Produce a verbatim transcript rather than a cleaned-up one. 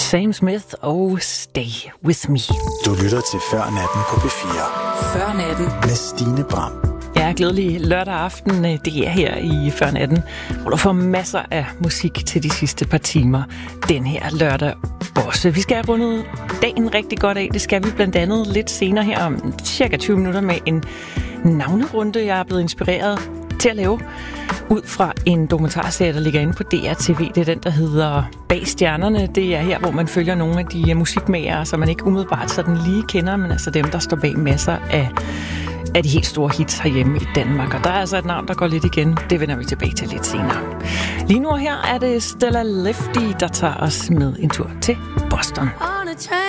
Sam Smith og Stay With Me. Du lytter til Før Natten på P fire. Før Natten med Stine Bram. Ja, glædelig lørdag aften. Det er her i Før Natten, hvor du får masser af musik til de sidste par timer. Den her lørdag også. Vi skal have rundet dagen rigtig godt af. Det skal vi blandt andet lidt senere her om cirka tyve minutter med en navnerunde, jeg er blevet inspireret til at lave ud fra en dokumentarserie, der ligger inde på D R T V. Det er den, der hedder Bag Stjernerne. Det er her, hvor man følger nogle af de musikmagere, som man ikke umiddelbart sådan lige kender, men altså dem, der står bag masser af, af de helt store hits herhjemme i Danmark. Og der er altså et navn, der går lidt igen. Det vender vi tilbage til lidt senere. Lige nu her er det Stella Lefty, der tager os med en tur til Boston.